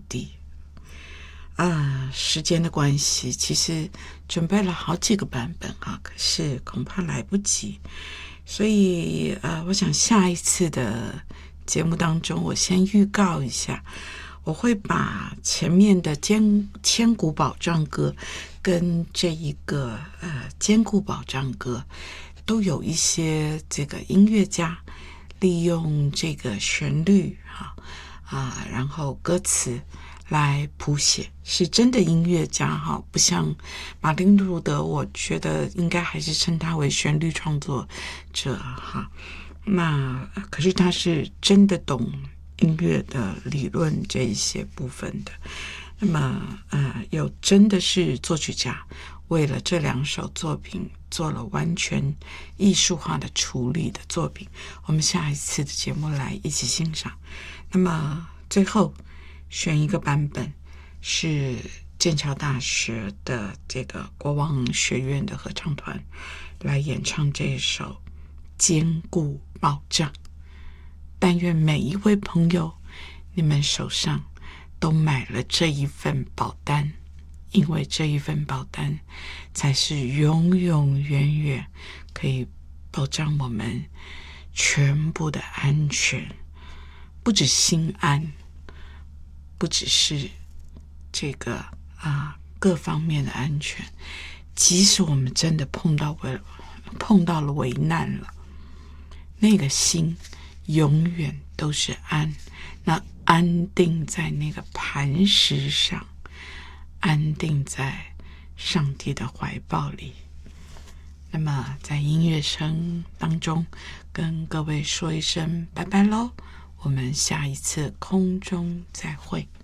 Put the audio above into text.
帝。时间的关系，其实准备了好几个版本可是恐怕来不及，所以我想下一次的节目当中，我先预告一下，我会把前面的千古保障歌跟这一个坚固保障歌都有一些这个音乐家利用这个旋律然后歌词来谱写，是真的音乐家不像马丁路德，我觉得应该还是称他为旋律创作者那可是他是真的懂音乐的理论这一些部分的。那么有真的是作曲家为了这2首作品做了完全艺术化的处理的作品，我们下一次的节目来一起欣赏。那么最后选一个版本是剑桥大学的这个国王学院的合唱团来演唱这一首坚固保障。但愿每一位朋友，你们手上都买了这一份保单，因为这一份保单才是永永远远可以保障我们全部的安全，不止心安，不只是这个各方面的安全，即使我们真的碰到了危难了，那个心永远都是安，那安定在那个磐石上，安定在上帝的怀抱里。那么在音乐声当中跟各位说一声拜拜咯，我们下一次空中再会。